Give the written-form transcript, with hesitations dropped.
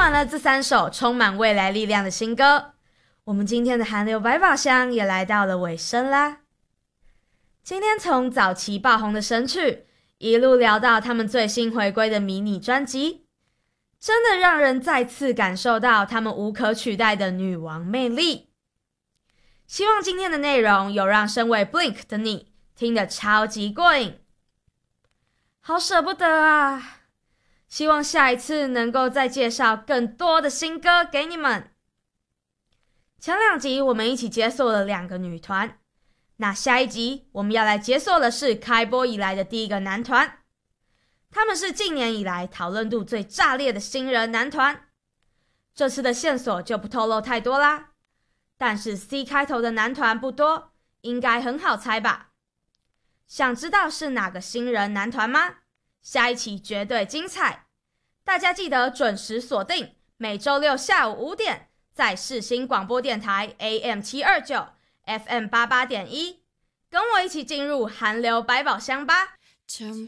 完了这3首充满未来力量的新歌，我们今天的韩流百宝箱也来到了尾声啦。今天从早期爆红的神曲，一路聊到他们最新回归的迷你专辑，真的让人再次感受到他们无可取代的女王魅力。希望今天的内容有让身为 Blink 的你听得超级过瘾。好舍不得啊！希望下一次能够再介绍更多的新歌给你们。前2集我们一起解锁了2个女团，那下一集我们要来解锁的是开播以来的第一个男团，他们是近年以来讨论度最炸裂的新人男团。这次的线索就不透露太多啦，但是 C 开头的男团不多，应该很好猜吧？想知道是哪个新人男团吗？下一期绝对精彩，大家记得准时锁定，每周六下午5点，在世新广播电台 AM729 FM88.1，跟我一起进入韩流百宝箱吧。